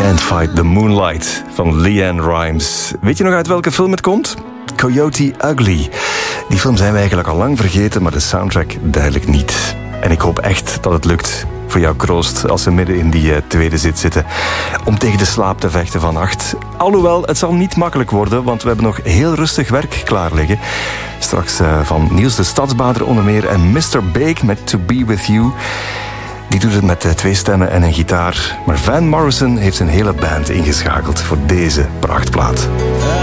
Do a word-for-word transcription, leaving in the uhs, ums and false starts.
Can't Fight the Moonlight van LeAnn Rimes. Weet je nog uit welke film het komt? Coyote Ugly. Die film zijn we eigenlijk al lang vergeten, maar de soundtrack duidelijk niet. En ik hoop echt dat het lukt voor jou, Kroost, als ze midden in die uh, tweede zit zitten, om tegen de slaap te vechten vannacht. Alhoewel, het zal niet makkelijk worden, want we hebben nog heel rustig werk klaar liggen. Straks uh, van Niels de Stadsbader onder meer en mister Bake met To Be With You. Die doet het met uh, twee stemmen en een gitaar. Maar Van Morrison heeft zijn hele band ingeschakeld voor deze prachtplaat.